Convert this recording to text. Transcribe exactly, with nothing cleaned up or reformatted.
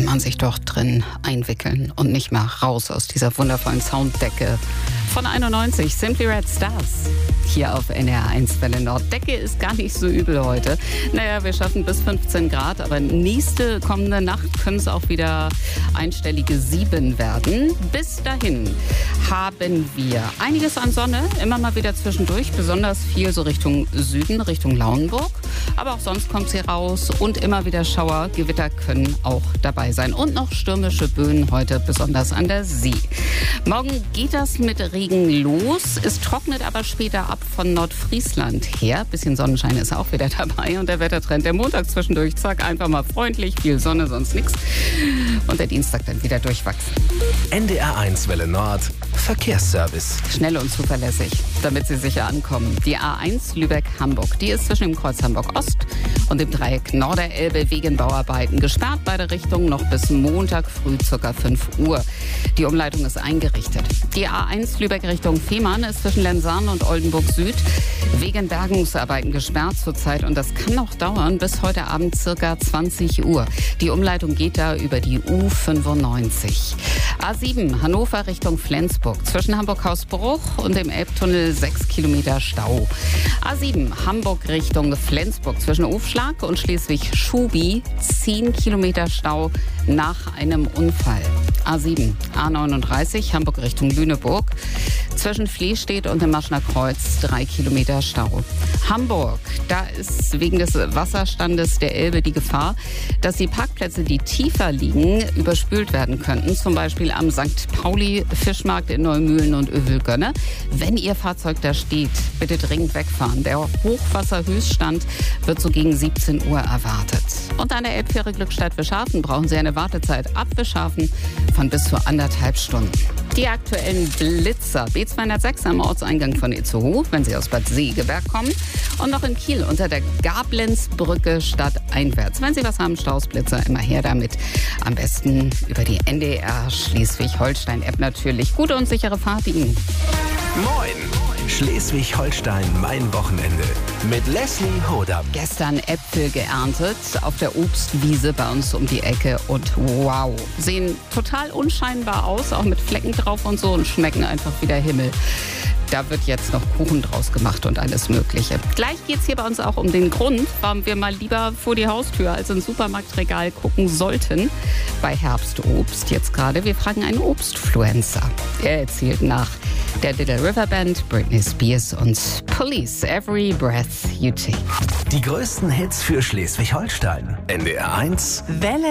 man sich doch drin einwickeln und nicht mal raus aus dieser wundervollen Sounddecke von einundneunzig. Simply Red Stars hier auf N D R eins Welle Nord. Decke ist gar nicht so übel heute. Naja, wir schaffen bis fünfzehn Grad, aber nächste kommende Nacht können es auch wieder einstellige sieben werden. Bis dahin haben wir einiges an Sonne, immer mal wieder zwischendurch, besonders viel so Richtung Süden, Richtung Lauenburg. Aber auch sonst kommt sie raus und immer wieder Schauer, Gewitter können auch dabei sein. Und noch stürmische Böen heute, besonders an der See. Morgen geht das mit Regen los. Es trocknet aber später ab von Nordfriesland her. Bisschen Sonnenschein ist auch wieder dabei. Und der Wettertrend der Montag zwischendurch, zack, einfach mal freundlich, viel Sonne, sonst nichts. Und der Dienstag dann wieder durchwachsen. N D R eins Welle Nord, Verkehrsservice. Schnell und zuverlässig, damit Sie sicher ankommen. Die A eins Lübeck-Hamburg, die ist zwischen dem Kreuz Hamburg-Ost und dem Dreieck Norderelbe wegen Bauarbeiten gesperrt. Beide Richtungen noch bis Montag früh ca. fünf Uhr. Die Umleitung ist eingerichtet. Die A eins Lübeck Richtung Fehmarn ist zwischen Lenzahn und Oldenburg Süd wegen Bergungsarbeiten gesperrt zurzeit. Und das kann noch dauern bis heute Abend ca. zwanzig Uhr. Die Umleitung geht da über die U fünfundneunzig. A sieben Hannover Richtung Flensburg zwischen Hamburg-Hausbruch und dem Elbtunnel sechs Kilometer Stau. A sieben Hamburg Richtung Flensburg zwischen Ofschlag und Schleswig-Schubi zehn Kilometer Stau nach einem Unfall. A sieben A neununddreißig Hamburg Richtung Lüneburg zwischen Flehstedt und dem Maschner Kreuz drei Kilometer Stau. Hamburg, da ist wegen des Wasserstandes der Elbe die Gefahr, dass die Parkplätze, die tiefer liegen, überspült werden könnten. Zum Beispiel am Sankt Pauli Fischmarkt in Neumühlen und Övelgönne. Wenn Ihr Fahrzeug da steht, bitte dringend wegfahren. Der Hochwasserhöchststand wird so gegen siebzehn Uhr erwartet. Und an der Elbfähre Glückstadt-Wischhafen brauchen Sie eine Wartezeit ab Wischhafen von bis zu anderthalb Stunden. Die aktuellen Blitzer. B zweihundertsechs am Ortseingang von Itzehoe, wenn Sie aus Bad Segeberg kommen. Und noch in Kiel unter der Gablenzbrücke stadteinwärts. Wenn Sie was haben, Stausblitzer, immer her damit. Am besten über die N D R Schleswig-Holstein-App natürlich. Gute und sichere Fahrt Ihnen. Moin! Schleswig-Holstein, mein Wochenende. Mit Leslie Hodam. Gestern Äpfel geerntet auf der Obstwiese bei uns um die Ecke. Und wow, sehen total unscheinbar aus, auch mit Flecken drauf und so, und schmecken einfach wie der Himmel. Da wird jetzt noch Kuchen draus gemacht und alles Mögliche. Gleich geht es hier bei uns auch um den Grund, warum wir mal lieber vor die Haustür als ins Supermarktregal gucken sollten. Bei Herbstobst jetzt gerade. Wir fragen einen Obstfluencer. Er erzählt nach der Little River Band, Britney Spears und Police, Every Breath You Take. Die größten Hits für Schleswig-Holstein. N D R eins Welle